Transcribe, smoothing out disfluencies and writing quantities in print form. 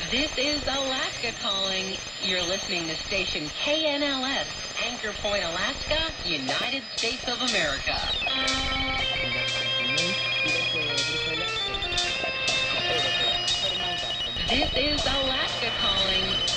This is Alaska calling. You're listening to station KNLS, Anchor Point, Alaska, United States of America. This is Alaska calling.